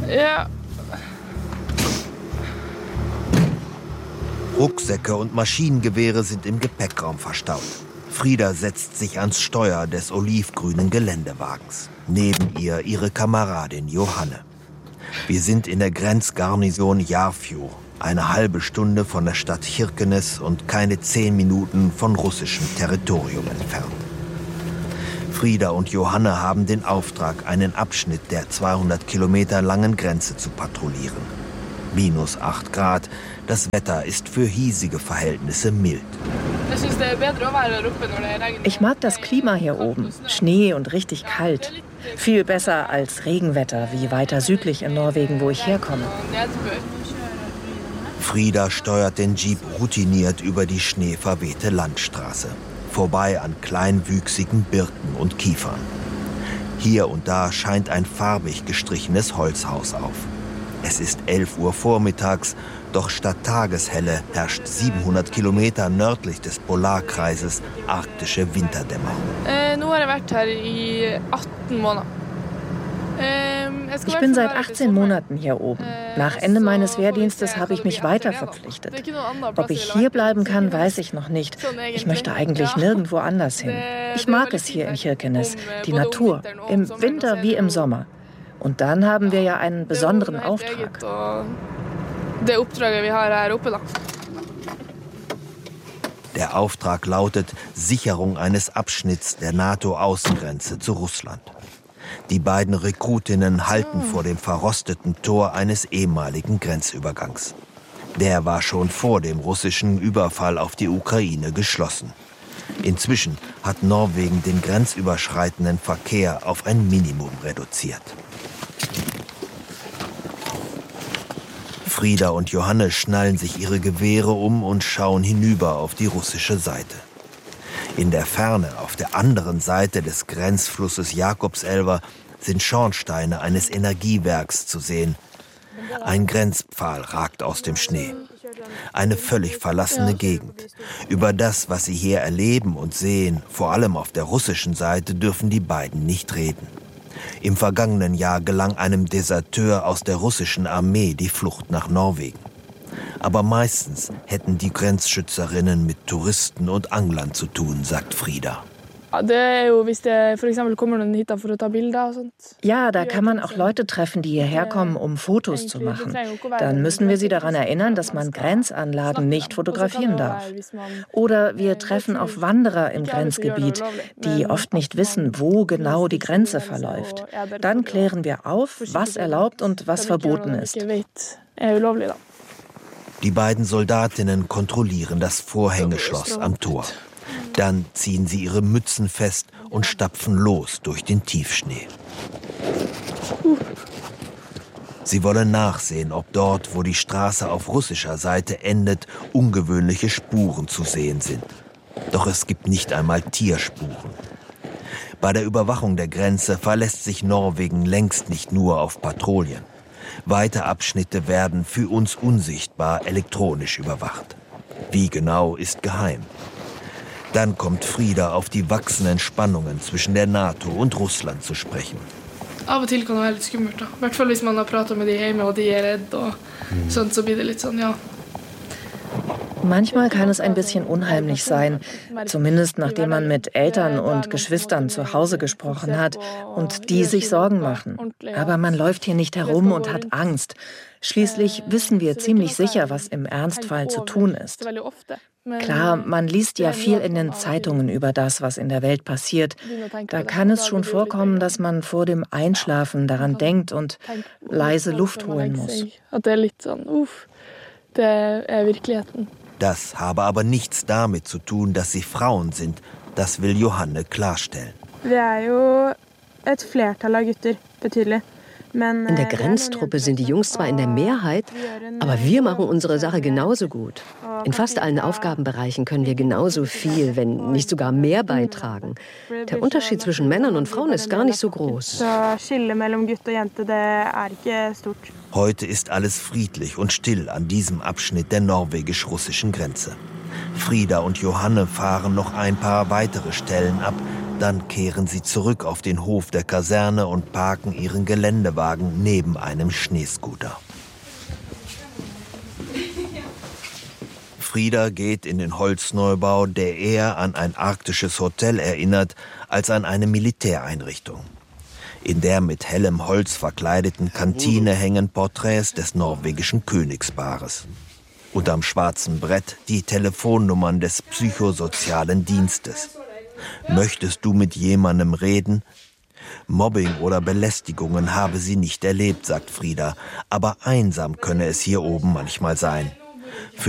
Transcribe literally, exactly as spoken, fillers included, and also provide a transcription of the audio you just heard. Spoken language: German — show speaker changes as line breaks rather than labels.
Ja.
Rucksäcke und Maschinengewehre sind im Gepäckraum verstaut. Frida setzt sich ans Steuer des olivgrünen Geländewagens. Neben ihr ihre Kameradin Johanne. Wir sind in der Grenzgarnison Jarfjord, eine halbe Stunde von der Stadt Kirkenes und keine zehn Minuten von russischem Territorium entfernt. Frida und Johanne haben den Auftrag, einen Abschnitt der zweihundert Kilometer langen Grenze zu patrouillieren. Minus acht Grad, das Wetter ist für hiesige Verhältnisse mild.
Ich mag das Klima hier oben. Schnee und richtig kalt. Viel besser als Regenwetter, wie weiter südlich in Norwegen, wo ich herkomme.
Frida steuert den Jeep routiniert über die schneeverwehte Landstraße. Vorbei an kleinwüchsigen Birken und Kiefern. Hier und da scheint ein farbig gestrichenes Holzhaus auf. Es ist elf Uhr vormittags, doch statt Tageshelle herrscht siebenhundert Kilometer nördlich des Polarkreises arktische Winterdämmerung.
Ich bin seit achtzehn Monaten hier oben. Nach Ende meines Wehrdienstes habe ich mich weiter verpflichtet. Ob ich hier bleiben kann, weiß ich noch nicht. Ich möchte eigentlich nirgendwo anders hin. Ich mag es hier in Kirkenes, die Natur, im Winter wie im Sommer. Und dann haben wir ja einen besonderen Auftrag.
Der Auftrag lautet Sicherung eines Abschnitts der NATO-Außengrenze zu Russland. Die beiden Rekrutinnen halten vor dem verrosteten Tor eines ehemaligen Grenzübergangs. Der war schon vor dem russischen Überfall auf die Ukraine geschlossen. Inzwischen hat Norwegen den grenzüberschreitenden Verkehr auf ein Minimum reduziert. Frida und Johanne schnallen sich ihre Gewehre um und schauen hinüber auf die russische Seite. In der Ferne, auf der anderen Seite des Grenzflusses Jakobselva, sind Schornsteine eines Energiewerks zu sehen. Ein Grenzpfahl ragt aus dem Schnee. Eine völlig verlassene Gegend. Über das, was sie hier erleben und sehen, vor allem auf der russischen Seite, dürfen die beiden nicht reden. Im vergangenen Jahr gelang einem Deserteur aus der russischen Armee die Flucht nach Norwegen. Aber meistens hätten die Grenzschützerinnen mit Touristen und Anglern zu tun, sagt Frida.
Ja, da kann man auch Leute treffen, die hierher kommen, um Fotos zu machen. Dann müssen wir sie daran erinnern, dass man Grenzanlagen nicht fotografieren darf. Oder wir treffen auf Wanderer im Grenzgebiet, die oft nicht wissen, wo genau die Grenze verläuft. Dann klären wir auf, was erlaubt und was verboten ist.
Die beiden Soldatinnen kontrollieren das Vorhängeschloss am Tor. Dann ziehen sie ihre Mützen fest und stapfen los durch den Tiefschnee. Sie wollen nachsehen, ob dort, wo die Straße auf russischer Seite endet, ungewöhnliche Spuren zu sehen sind. Doch es gibt nicht einmal Tierspuren. Bei der Überwachung der Grenze verlässt sich Norwegen längst nicht nur auf Patrouillen. Weite Abschnitte werden für uns unsichtbar elektronisch überwacht. Wie genau, ist geheim. Dann kommt Frida auf die wachsenden Spannungen zwischen der NATO und Russland zu sprechen.
Av og til kan det være litt skummelt, da. I hvert fall hvis man har pratet med de hjemme og de er redd og sånt, så blir det litt sånn, ja.
Manchmal kann es ein bisschen unheimlich sein, zumindest nachdem man mit Eltern und Geschwistern zu Hause gesprochen hat und die sich Sorgen machen. Aber man läuft hier nicht herum und hat Angst. Schließlich wissen wir ziemlich sicher, was im Ernstfall zu tun ist. Klar, man liest ja viel in den Zeitungen über das, was in der Welt passiert. Da kann es schon vorkommen, dass man vor dem Einschlafen daran denkt und leise Luft holen muss.
Das habe aber nichts damit zu tun, dass sie Frauen sind. Das will Johanne klarstellen.
In der Grenztruppe sind die Jungs zwar in der Mehrheit, aber wir machen unsere Sache genauso gut. In fast allen Aufgabenbereichen können wir genauso viel, wenn nicht sogar mehr beitragen. Der Unterschied zwischen Männern und Frauen ist gar nicht so groß.
Heute ist alles friedlich und still an diesem Abschnitt der norwegisch-russischen Grenze. Frida und Johanne fahren noch ein paar weitere Stellen ab, Dann kehren sie zurück auf den Hof der Kaserne und parken ihren Geländewagen neben einem Schneescooter. Frida geht in den Holzneubau, der eher an ein arktisches Hotel erinnert, als an eine Militäreinrichtung. In der mit hellem Holz verkleideten Kantine hängen Porträts des norwegischen Königspaares. Und am schwarzen Brett die Telefonnummern des psychosozialen Dienstes. Möchtest du mit jemandem reden? Mobbing oder Belästigungen habe sie nicht erlebt, sagt Frida, aber einsam könne es hier oben manchmal sein.